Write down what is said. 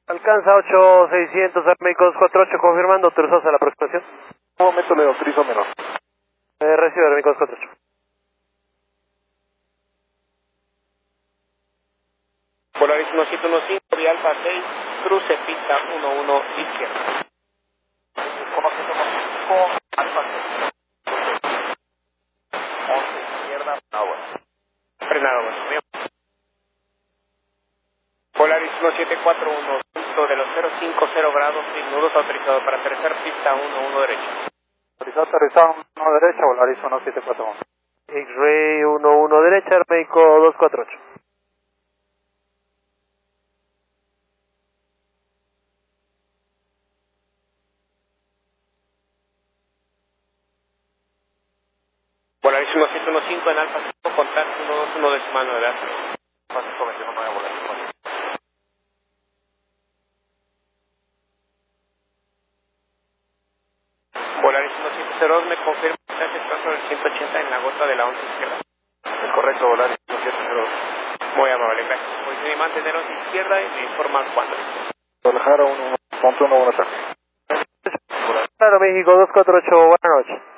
Alcanza 8600, México 248, confirmando, autorizados a la aproximación. Un momento, le autorizo menor. Recibe, México 248. Polaris 1715, vía Alfa 6, cruce pista 11 izquierda. Alfa 6. 11 izquierda, agua. Frenado, bueno. Polaris 1741, punto de los 050 grados, 6 nudos, autorizado para aterrizar pista 11 derecha. Autorizado aterrizar 1 derecha, Polaris 1741. X-Ray 11 derecha, México 248. Polaris 1715 en Alfa 5, contacto 121 decimal 9 Alfa. Alfa 5, 21 9, Polaris. Polaris 1702, me confirma que está efectuando el 180 en la gota de la 11 izquierda. Es correcto, Polaris 1702. Muy amable, gracias. Posición y mantener 11 izquierda y me informa cuándo. Guadalajara 1-1, punto 1, buenas tardes. Claro, México 248, buenas noches.